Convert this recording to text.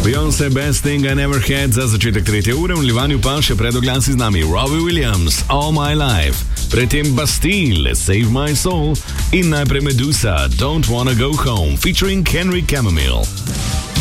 Beyoncé, Best Thing I Never Had za začetek 3. ure, v Livanju pa še predoglasi z nami Robbie Williams, All My Life, predtem Bastille, Save My Soul in najprej Medusa, Don't Wanna Go Home, featuring Henry Chamomile.